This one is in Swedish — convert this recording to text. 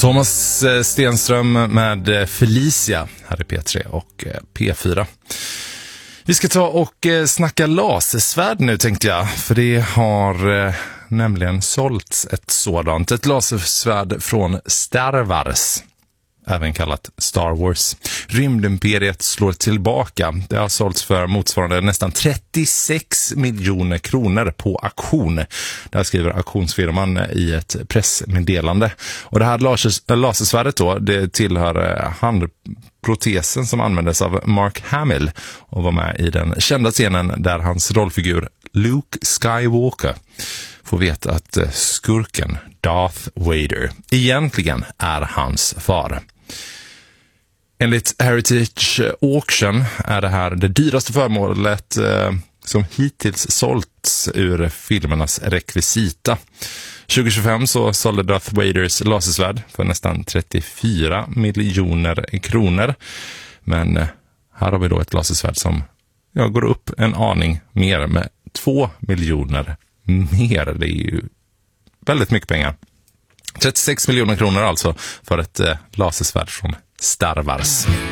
Thomas Stenström med Felicia här i P3 och P4. Vi ska ta och snacka lasersvärd nu, tänkte jag. För det har nämligen sålts ett sådant. Ett lasersvärd från Star Wars, även kallat Star Wars. Rymdimperiet slår tillbaka. Det har sålts för motsvarande nästan 36 miljoner kronor på auktion. Det här skriver auktionsfirman i ett pressmeddelande. Och det här lasersvärdet då, det tillhör handprotesen som användes av Mark Hamill och var med i den kända scenen där hans rollfigur Luke Skywalker får veta att skurken Darth Vader egentligen är hans far. Enligt Heritage Auction är det här det dyraste föremålet som hittills sålts ur filmernas rekvisita. 2025 så sålde Darth Vaders lasersvärd för nästan 34 miljoner kronor. Men här har vi då ett lasersvärd som går upp en aning mer med 2 miljoner mer. Det är ju väldigt mycket pengar. 36 miljoner kronor alltså för ett lasersvärd från Star Wars.